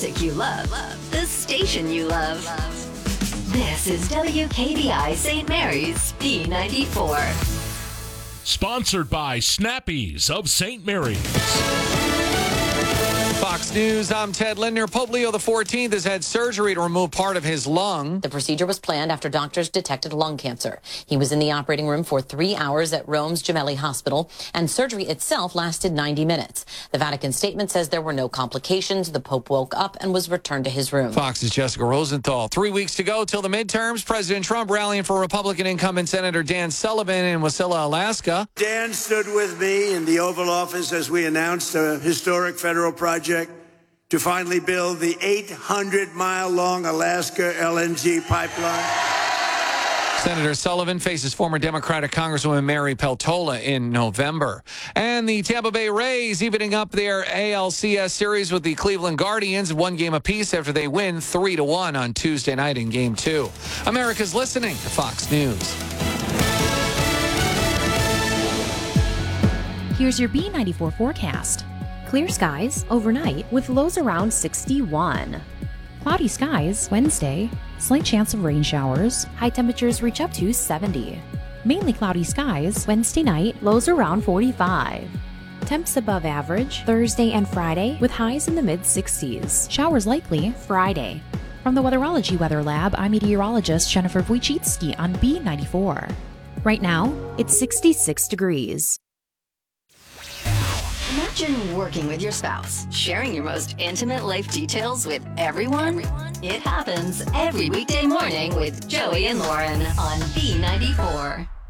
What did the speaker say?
music you love, the station you love. This is WKBI St. Mary's B94. Sponsored by Snappies of St. Mary's. Fox News, I'm Ted Lindner. Pope Leo XIV has had surgery to remove part of his lung. The procedure was planned after doctors detected lung cancer. He was in the operating room for 3 hours at Rome's Gemelli Hospital, and surgery itself lasted 90 minutes. The Vatican statement says there were no complications. The Pope woke up and was returned to his room. Fox's Jessica Rosenthal. 3 weeks to go till the midterms. President Trump rallying for Republican incumbent Senator Dan Sullivan in Wasilla, Alaska. Dan stood with me in the Oval Office as we announced a historic federal project to finally build the 800-mile-long Alaska LNG pipeline. Senator Sullivan faces former Democratic Congresswoman Mary Peltola in November. And the Tampa Bay Rays evening up their ALCS series with the Cleveland Guardians, 1 game apiece after they win 3-1 on Tuesday night in Game 2. America's listening to Fox News. Here's your B94 forecast. Clear skies overnight with lows around 61. Cloudy skies Wednesday, slight chance of rain showers, high temperatures reach up to 70. Mainly cloudy skies Wednesday night, lows around 45. Temps above average Thursday and Friday with highs in the mid-60s. Showers likely Friday. From the Weatherology Weather Lab, I'm meteorologist Jennifer Wojcicki on B94. Right now, it's 66 degrees. Imagine working with your spouse, sharing your most intimate life details with everyone. It happens every weekday morning with Joey and Lauren on B94.